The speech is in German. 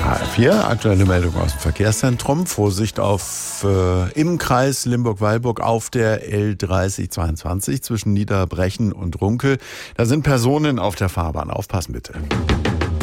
HR4, aktuelle Meldung aus dem Verkehrszentrum. Vorsicht im Kreis Limburg-Weilburg auf der L3022 zwischen Niederbrechen und Runkel. Da sind Personen auf der Fahrbahn. Aufpassen bitte.